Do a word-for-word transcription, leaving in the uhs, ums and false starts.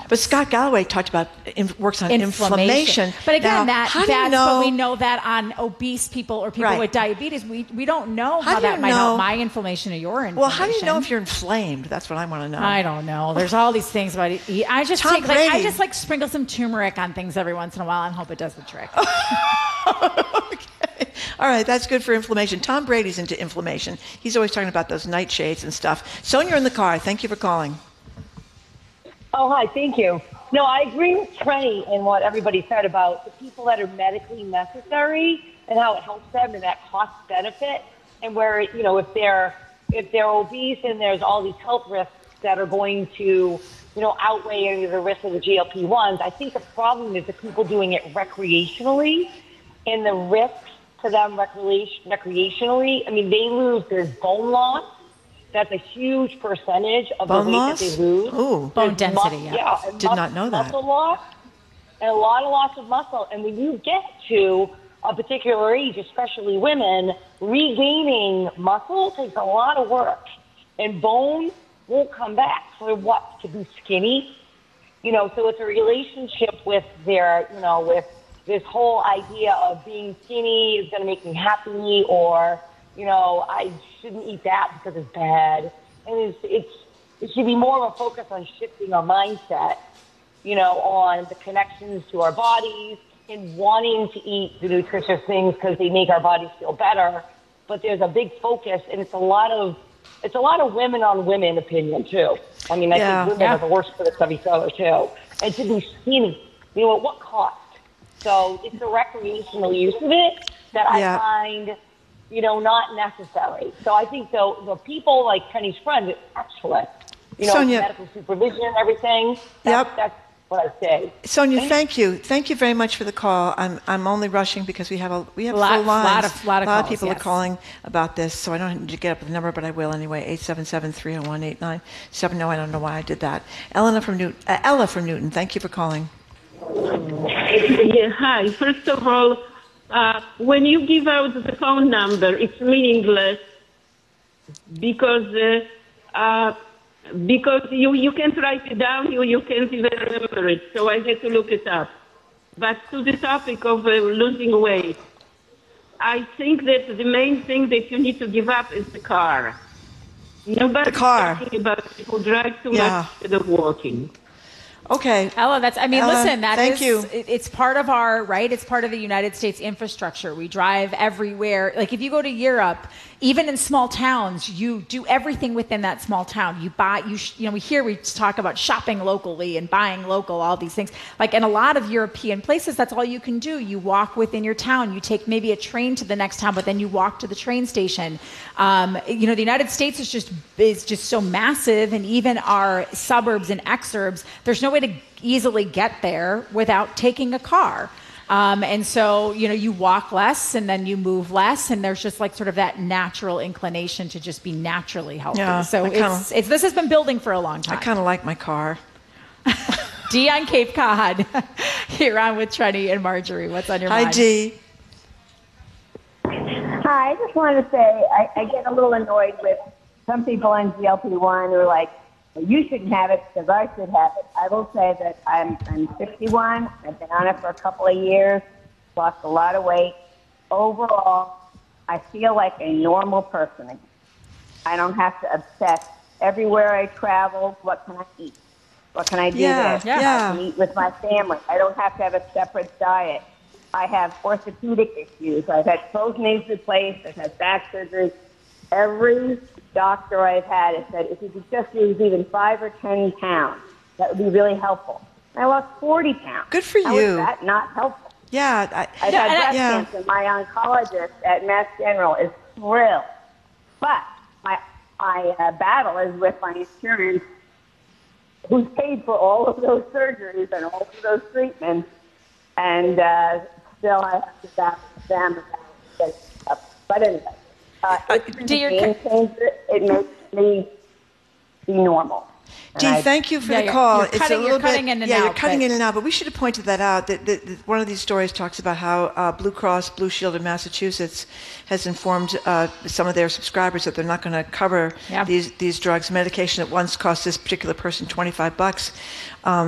But Scott Galloway talked about in, works on inflammation. inflammation. But again, now, that that's you know, but we know that on obese people or people right. with diabetes, we we don't know how, how that do might know? help my inflammation or your inflammation. Well, how do you know if you're inflamed? That's what I want to know. I don't know. There's all these things about it. I just Tom take like Brady. I just like sprinkle some turmeric on things every once in a while and hope it does the trick. Okay. All right, that's good for inflammation. Tom Brady's into inflammation. He's always talking about those nightshades and stuff. Sonia in the car. Thank you for calling. Oh, hi. Thank you. No, I agree with Trenny in what everybody said about the people that are medically necessary and how it helps them and that cost benefit, and where, you know, if they're if they're obese and there's all these health risks that are going to, you know, outweigh any of the risks of the G L P ones. I think the problem is the people doing it recreationally and the risks to them recreation, recreationally. I mean, they lose their bone loss. That's a huge percentage of bone the weight loss? that they lose. Ooh. Bone density, Mus- yeah. yeah and Did mus- not know that. Muscle loss and a lot of loss of muscle. And when you get to a particular age, especially women, regaining muscle takes a lot of work. And bone won't come back for what? To be skinny? You know, so it's a relationship with their, you know, with this whole idea of being skinny is going to make me happy, or, you know, I shouldn't eat that because it's bad. And it's, it's, it should be more of a focus on shifting our mindset, you know, on the connections to our bodies and wanting to eat the nutritious things because they make our bodies feel better. But there's a big focus, and it's a lot of it's a lot of women on women opinion too. I mean, I Yeah. think women Yeah. are the worst critics of each other too. And to be skinny, you know, at what cost? So it's the recreational use of it that Yeah. I find, you know, not necessary. So I think the the people like Penny's friend, it's excellent. You know, Sonia. medical supervision and everything. That's, Yep. that's what I say. Sonia, thank you. Thank you very much for the call. I'm I'm only rushing because we have a we have Lot- full lines. lot of- lot of a lot calls, of people yes. are calling about this, so I don't need to get up the number, but I will anyway. eight seven seven, three oh one, eight nine seven zero. I don't know why I did that. Elena from Newton. Uh, Ella from Newton. Thank you for calling. Yeah, hi. First of all, uh, when you give out the phone number, it's meaningless because uh, uh, because you, you can't write it down, you, you can't even remember it. So I had to look it up. But to the topic of uh, losing weight, I think that the main thing that you need to give up is the car. Nobody's The car. talking about people who drive too Yeah. much instead of walking. Okay. Ella, that's, I mean, Ella, listen, that thank is, you. it- it's part of our, right? It's part of the United States infrastructure. We drive everywhere. Like if you go to Europe, even in small towns, you do everything within that small town. You buy, you, sh- you know, we here we talk about shopping locally and buying local, all these things. Like in a lot of European places, that's all you can do. You walk within your town. You take maybe a train to the next town, but then you walk to the train station. Um, you know, the United States is just, is just so massive, and even our suburbs and exurbs, there's no way to easily get there without taking a car. Um, and so, you know, you walk less and then you move less, and there's just like sort of that natural inclination to just be naturally healthy. Yeah, so I it's, kinda- it's, this has been building for a long I time. kind of like my car. Dee on Cape Cod, here on with Trenny and Marjorie. What's on your Hi, mind? Dee. Hi, I just wanted to say I, I get a little annoyed with some people on G L P one who are like, well, you shouldn't have it because I should have it. I will say that I'm, I'm fifty-one. I've been on it for a couple of years, lost a lot of weight. Overall, I feel like a normal person again. I don't have to obsess everywhere I travel. What can I eat? What can I do Yeah, there? yeah. I can eat with my family. I don't have to have a separate diet. I have orthopedic issues. I've had both knees replaced. I've had back surgery. Every doctor I've had has said, if you could just lose even five or ten pounds, that would be really helpful. I lost forty pounds. Good for How you. is that not helpful? Yeah. I, I've Yeah, had and I- breast yeah. cancer. My oncologist at Mass General is thrilled. But my, my uh, battle is with my insurance, who's paid for all of those surgeries and all of those treatments. And uh, still I have to battle with them about getting up. But anyway, uh, it's been Dee, a you're game changer. It makes me be normal. Dee, And I- thank you for Yeah, the you're- call. you're it's cutting- a you're little cutting bit, in and yeah, you're out, cutting but- in and out. But we should have pointed that out. That, that, that one of these stories talks about how uh, Blue Cross Blue Shield in Massachusetts has informed uh, some of their subscribers that they're not going to cover Yeah. these these drugs. Medication that once cost this particular person twenty-five bucks. Um,